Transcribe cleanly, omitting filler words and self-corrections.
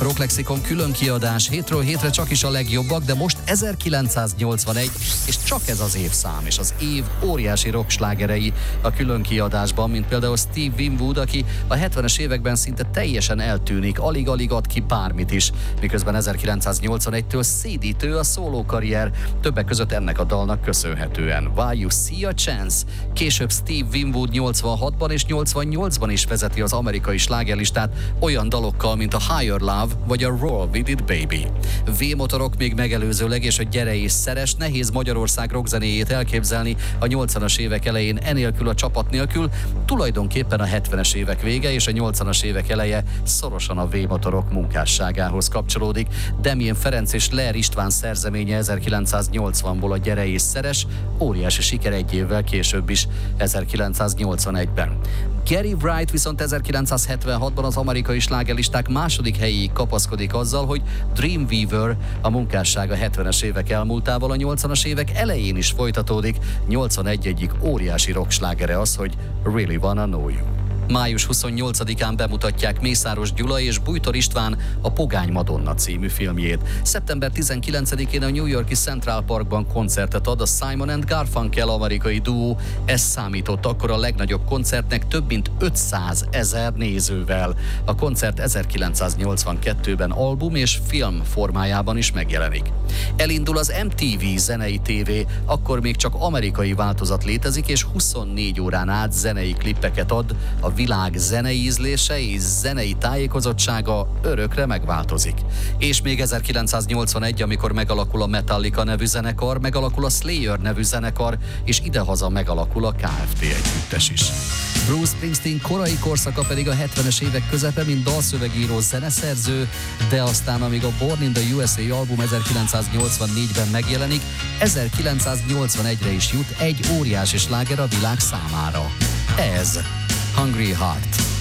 Rock Lexikon külön kiadás, hétről hétre csak is a legjobbak, de most 1981, és csak ez az évszám, és az év óriási rock slágerei a külön kiadásban, mint például Steve Winwood, aki a 70-es években szinte teljesen eltűnik, alig-alig ad ki bármit is, miközben 1981-től szédítő a szólókarrier, többek között ennek a dalnak köszönhetően. Why You See a Chance. Később Steve Winwood 86-ban és 88-ban is vezeti az amerikai slágerlistát olyan dalokkal, mint a Higher Love vagy a Roll With It Baby. V-motorok még megelőzőleg, és a Gyere és Szeres, nehéz Magyarország rockzenéjét elképzelni a 80-as évek elején enélkül a csapat nélkül, tulajdonképpen a 70-es évek vége és a 80-as évek eleje szorosan a V-motorok munkásságához kapcsolódik. Damien Ferenc és Leer István szerzeménye 1980-ból a Gyere és Szeres, óriási siker egy évvel később is, 1981-ben. Gary Wright viszont 1976-ban az amerikai slágerlisták második helyéig kapaszkodik azzal, hogy Dreamweaver, a munkássága 70-es évek elmúltával a 80-as évek elején is folytatódik. 81 egyik óriási rockslágere az, hogy Really Wanna Know You. Május 28-án bemutatják Mészáros Gyula és Bújtor István a Pogány Madonna című filmjét. Szeptember 19-én a New York-i Central Parkban koncertet ad a Simon and Garfunkel amerikai duó. Ez számított akkor a legnagyobb koncertnek több mint 500 000 nézővel. A koncert 1982-ben album és film formájában is megjelenik. Elindul az MTV zenei TV, akkor még csak amerikai változat létezik, és 24 órán át zenei klippeket ad. A világ zenei ízlése és zenei tájékozottsága örökre megváltozik. És még 1981, amikor megalakul a Metallica nevű zenekar, megalakul a Slayer nevű zenekar, és idehaza megalakul a Kft. Együttes is. Bruce Springsteen korai korszaka pedig a 70-es évek közepe, mint dalszövegíró, zeneszerző, de aztán amíg a Born in the USA album 1984-ben megjelenik, 1981-re is jut egy óriási sláger a világ számára. Ez Hungry Heart.